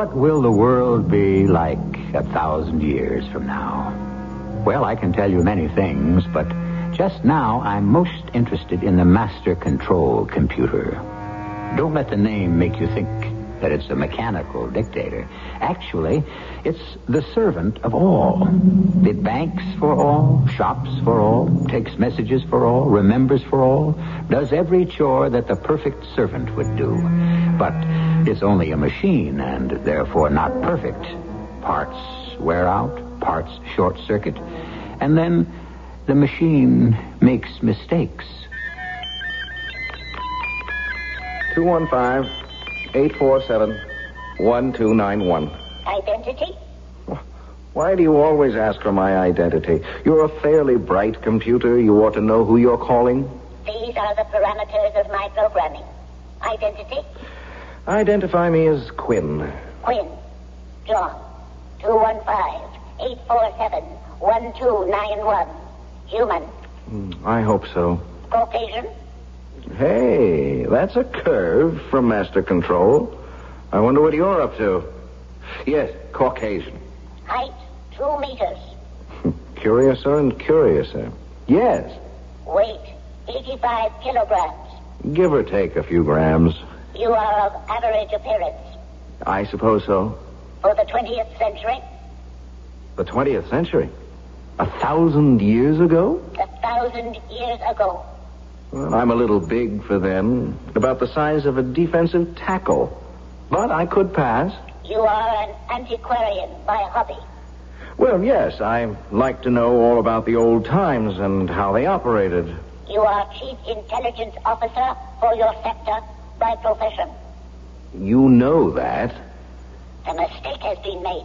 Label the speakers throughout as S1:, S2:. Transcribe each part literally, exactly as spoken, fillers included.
S1: What will the world be like a thousand years from now? Well, I can tell you many things, but just now I'm most interested in the master control computer. Don't let the name make you think that it's a mechanical dictator. Actually, it's the servant of all. It banks for all, shops for all, takes messages for all, remembers for all, does every chore that the perfect servant would do. But it's only a machine and therefore not perfect. Parts wear out, parts short-circuit, and then the machine makes mistakes.
S2: two one five, eight four seven, one two nine one.
S3: Identity?
S2: Why do you always ask for my identity? You're a fairly bright computer. You ought to know who you're calling.
S3: These are the parameters of my programming. Identity?
S2: Identify me as Quinn.
S3: Quinn. John. two one five, eight four seven, one two nine one. Human.
S2: I hope so.
S3: Caucasian?
S2: Hey, that's a curve from Master Control. I wonder what you're up to. Yes, Caucasian.
S3: Height, two meters.
S2: Curiouser and curiouser. Yes.
S3: Weight, eighty-five kilograms.
S2: Give or take a few grams.
S3: You are of average appearance.
S2: I suppose so.
S3: For the twentieth century?
S2: The twentieth century? A thousand years ago?
S3: A thousand years ago.
S2: Well, I'm a little big for then. About the size of a defensive tackle. But I could pass.
S3: You are an antiquarian by hobby.
S2: Well, yes, I like to know all about the old times and how they operated.
S3: You are chief intelligence officer for your sector by profession.
S2: You know that.
S3: A mistake has been made.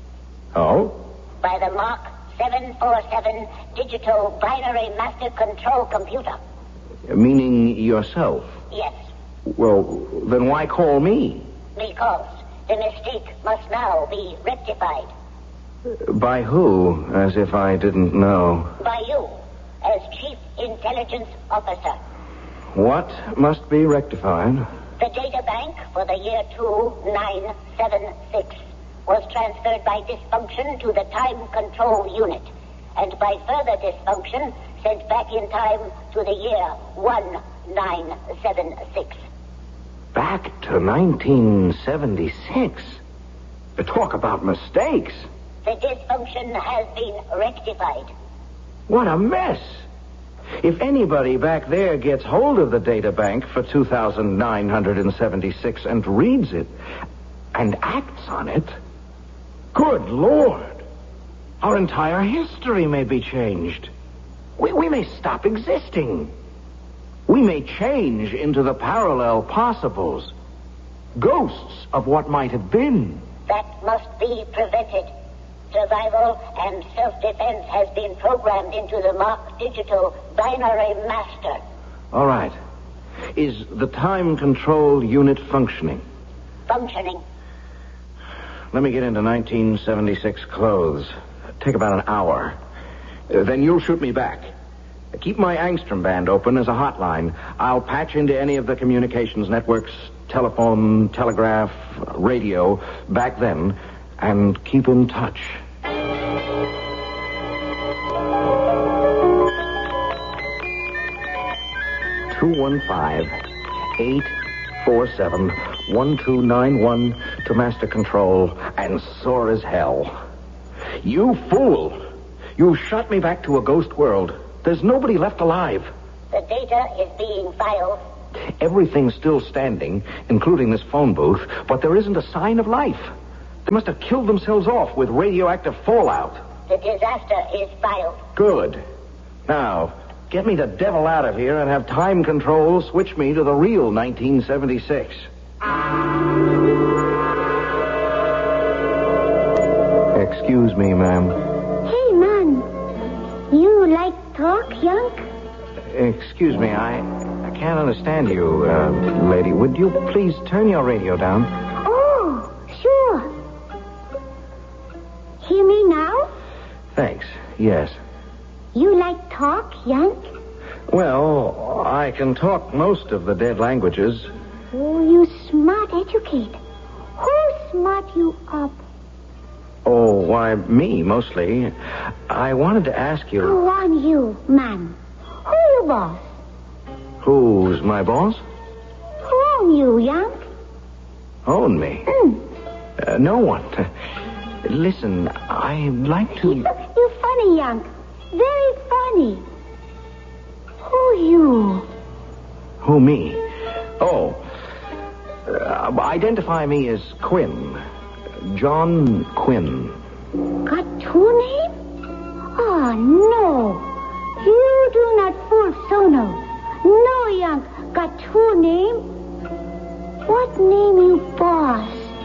S2: Oh?
S3: By the Mark seven forty-seven digital binary master control computer.
S2: Meaning yourself?
S3: Yes.
S2: Well, then why call me?
S3: Because the mistake must now be rectified.
S2: By who? As if I didn't know.
S3: By you, as chief intelligence officer.
S2: What must be rectified?
S3: The data bank for the year two nine seven six was transferred by dysfunction to the time control unit, and by further dysfunction sent back in time to the year one nine seven six.
S2: Back to nineteen seventy-six. Talk about mistakes.
S3: The dysfunction has been rectified.
S2: What a mess. If anybody back there gets hold of the data bank for two thousand nine hundred seventy-six and reads it and acts on it, good Lord, our entire history may be changed. We, we may stop existing. We may change into the parallel possibles, ghosts of what might have been.
S3: That must be prevented. Survival and self-defense has been programmed into the Mark Digital Binary Master.
S2: All right. Is the time control unit functioning?
S3: Functioning.
S2: Let me get into nineteen seventy-six clothes. Take about an hour. Uh, then you'll shoot me back. Keep my Angstrom band open as a hotline. I'll patch into any of the communications networks, telephone, telegraph, radio, back then, and keep in touch. two one five, eight four seven, one two nine one to Master Control, and sore as hell. You fool! You shot me back to a ghost world. There's nobody left alive.
S3: The data is being filed.
S2: Everything's still standing, including this phone booth, but there isn't a sign of life. They must have killed themselves off with radioactive fallout.
S3: The disaster is filed.
S2: Good. Now, get me the devil out of here and have time control switch me to the real nineteen seventy-six. Excuse me, ma'am.
S4: Hey, man. You like talk, Yunk?
S2: Excuse me, I, I can't understand you, uh, lady. Would you please turn your radio down?
S4: Oh, sure. Hear me now?
S2: Thanks. Yes.
S4: You like talk, Yunk?
S2: Well, I can talk most of the dead languages.
S4: Oh, you smart educate. Who's smart? brought you up?
S2: Oh, why, me, mostly. I wanted to ask you...
S4: Who on you, man? Who you boss?
S2: Who's my boss?
S4: Who on you, Yank?
S2: Own me?
S4: Mm.
S2: Uh, no one. Listen, I'd like to...
S4: You, you're funny, Yank. Very funny. Who you?
S2: Who, me? Oh, uh, identify me as Quinn. John Quinn.
S4: Got two names? Oh, no. You do not fool Sono. No, Yank. Got two names? What name you boss?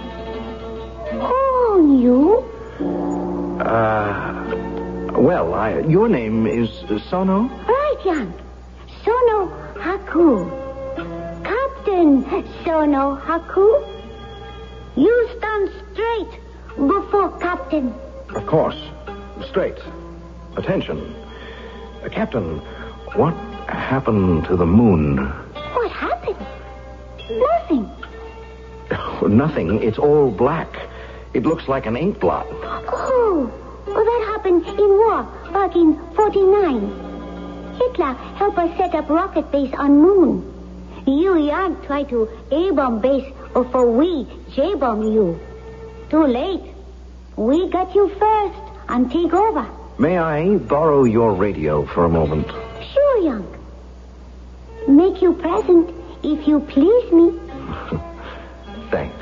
S4: Who you?
S2: Uh, well, I, your name is Sono?
S4: Right, Yank. Sono Haku. Captain Sono Haku. You stand straight before Captain.
S2: Of course. Straight. Attention. Uh, Captain, what happened to the moon?
S4: What happened? Nothing.
S2: Nothing. It's all black. It looks like an ink blot.
S4: Oh, well, that happened in war back in forty-nine. Hitler helped us set up rocket base on moon. You Yank tried to A-bomb base before we J-bomb you. Too late. We got you first and take over.
S2: May I borrow your radio for a moment?
S4: Sure, Yank. Make you present if you please me.
S2: Thanks.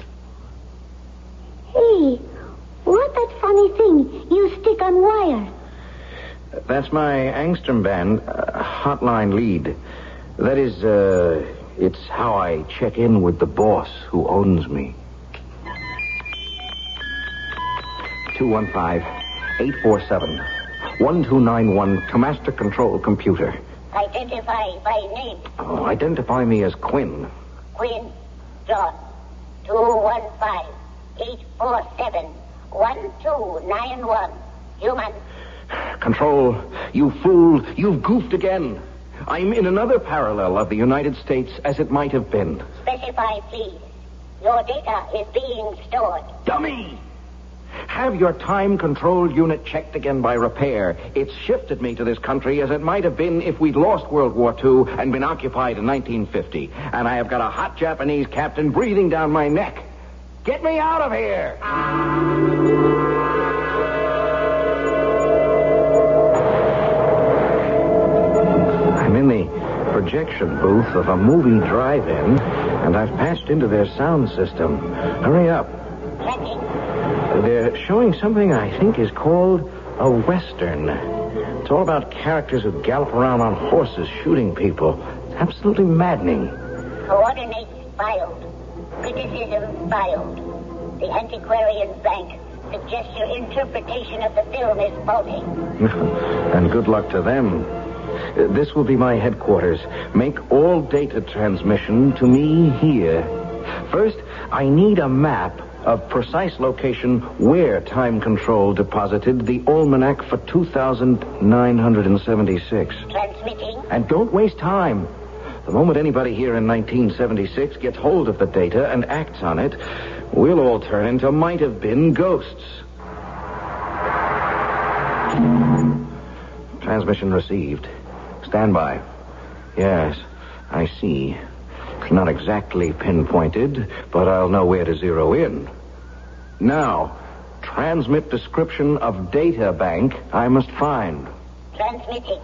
S4: Hey, what that funny thing you stick on wire?
S2: That's my Angstrom band uh, hotline lead. That is, uh, it's how I check in with the boss who owns me. two one five, eight four seven, one two nine one to Master Control Computer.
S3: Identify by name.
S2: Oh, identify me as Quinn.
S3: Quinn John. two one five, eight four seven, one two nine one. Human.
S2: Control, you fool, you've goofed again. I'm in another parallel of the United States as it might have been.
S3: Specify, please. Your data is being stored.
S2: Dummy! Have your time control unit checked again by repair. It's shifted me to this country as it might have been if we'd lost World War Two and been occupied in nineteen fifty. And I have got a hot Japanese captain breathing down my neck. Get me out of here! I'm in the projection booth of a movie drive-in, and I've patched into their sound system. Hurry up.
S3: Checking.
S2: They're showing something I think is called a Western. It's all about characters who gallop around on horses shooting people. It's absolutely maddening.
S3: Coordinates filed. Criticism filed. The Antiquarian Bank suggests your interpretation of the film is faulty.
S2: And good luck to them. Uh, This will be my headquarters. Make all data transmission to me here. First, I need a map of precise location where time control deposited the almanac for two thousand nine hundred seventy-six.
S3: Transmitting.
S2: And don't waste time. The moment anybody here in nineteen seventy-six gets hold of the data and acts on it, we'll all turn into might-have-been ghosts. Transmission received. Stand by. Yes, I see. It's not exactly pinpointed, but I'll know where to zero in. Now, transmit description of data bank I must find.
S3: Transmitting.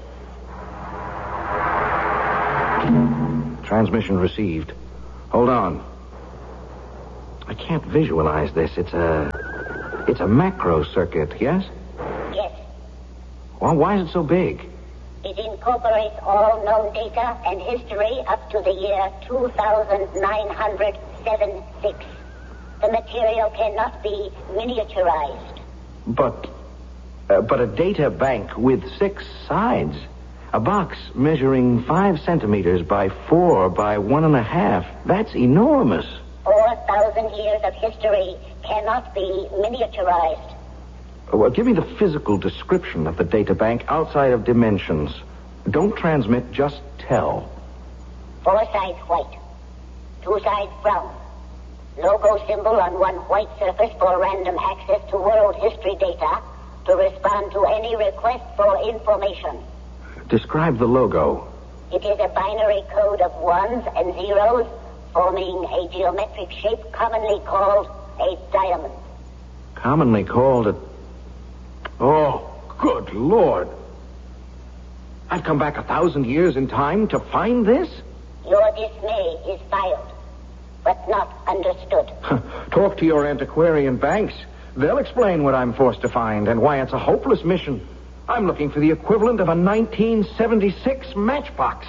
S2: Transmission received. Hold on. I can't visualize this. It's a... It's a macro circuit, yes?
S3: Yes.
S2: Well, why is it so big?
S3: It incorporates all known data and history up to the year two thousand nine hundred seventy-six. The material cannot be miniaturized.
S2: But... Uh, but a data bank with six sides. A box measuring five centimeters by four by one and a half. That's enormous.
S3: Four thousand years of history cannot be miniaturized.
S2: Well, give me the physical description of the data bank outside of dimensions. Don't transmit, just tell.
S3: Four sides white, two sides brown, Logo symbol on one white surface for random access to world history data to respond to any request for information.
S2: Describe the logo.
S3: It is a binary code of ones and zeros forming a geometric shape commonly called a diamond.
S2: Commonly called a... Oh, good Lord. I've come back a thousand years in time to find this?
S3: Your dismay is filed, but not understood.
S2: Talk to your antiquarian banks. They'll explain what I'm forced to find and why it's a hopeless mission. I'm looking for the equivalent of a nineteen seventy-six matchbox.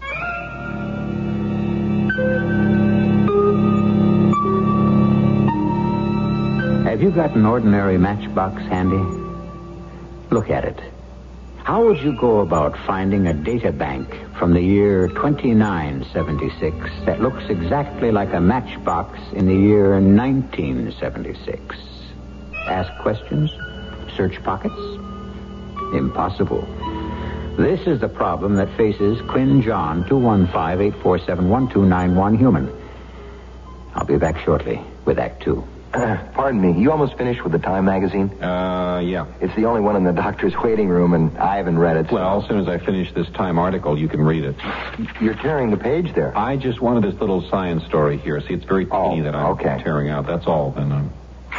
S1: Have you got an ordinary matchbox handy? Look at it. How would you go about finding a data bank from the year twenty-nine seventy-six that looks exactly like a matchbox in the year nineteen seventy-six? Ask questions? Search pockets? Impossible. This is the problem that faces Quinn John, two one five, eight four seven, one two nine one human. I'll be back shortly with Act Two.
S5: Uh, pardon me, you almost finished with the Time magazine?
S6: Uh, yeah.
S5: It's the only one in the doctor's waiting room, and I haven't read it. So.
S6: Well, as soon as I finish this Time article, you can read it.
S5: You're tearing the page there.
S6: I just wanted this little science story here. See, it's very teeny
S5: oh,
S6: that I'm
S5: okay.
S6: tearing out. That's all. And um...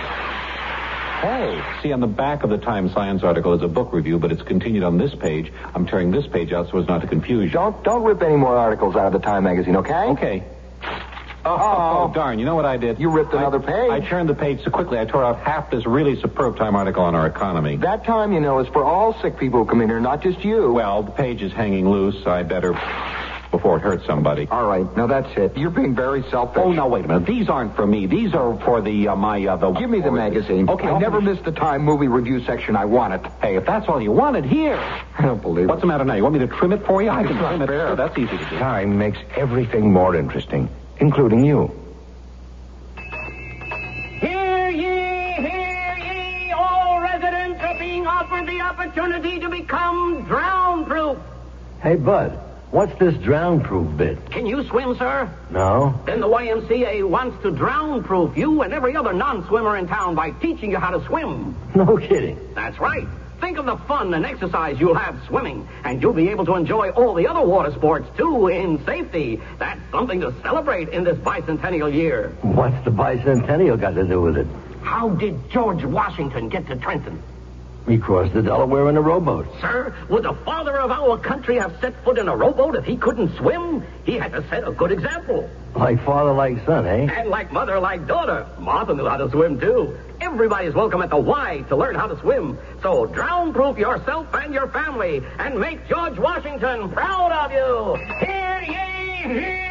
S6: Hey, see, on the back of the Time science article is a book review, but it's continued on this page. I'm tearing this page out so as not to confuse you.
S5: Don't don't rip any more articles out of the Time magazine, okay?
S6: Okay. Oh, oh, darn. You know what I did?
S5: You ripped another
S6: I,
S5: page.
S6: I turned the page so quickly I tore out half this really superb Time article on our economy.
S5: That Time, you know, is for all sick people who come in here, not just you.
S6: Well, the page is hanging loose. I better... before it hurts somebody.
S5: All right. Now, that's it. You're being very selfish.
S6: Oh, now, wait a minute. These aren't for me. These are for the, uh, my, uh, the...
S5: Give me the magazine.
S6: Okay,
S5: I
S6: I'll
S5: never
S6: finish.
S5: missed the Time movie review section. I want it.
S6: Hey, if that's all you wanted, here.
S5: I don't believe
S6: What's
S5: it.
S6: the matter now? You want me to trim it for you? I
S5: It's
S6: can
S5: not
S6: trim it.
S5: fair.
S6: Sure, that's easy to do.
S2: Time makes everything more interesting, including you.
S7: Hear ye, hear ye, all residents are being offered the opportunity to become drown-proof.
S8: Hey, Bud, what's this drown-proof bit?
S7: Can you swim, sir?
S8: No?
S7: Then the Y M C A wants to drown-proof you and every other non-swimmer in town by teaching you how to swim.
S8: No kidding.
S7: That's right. Think of the fun and exercise you'll have swimming, and you'll be able to enjoy all the other water sports, too, in safety. That's something to celebrate in this bicentennial year.
S8: What's the bicentennial got to do with it?
S7: How did George Washington get to Trenton?
S8: He crossed the Delaware in a rowboat.
S7: Sir, would the father of our country have set foot in a rowboat if he couldn't swim? He had to set a good example.
S8: Like father, like son, eh?
S7: And like mother, like daughter. Martha knew how to swim, too. Everybody's welcome at the Y to learn how to swim. So drown-proof yourself and your family and make George Washington proud of you. Hear ye, hear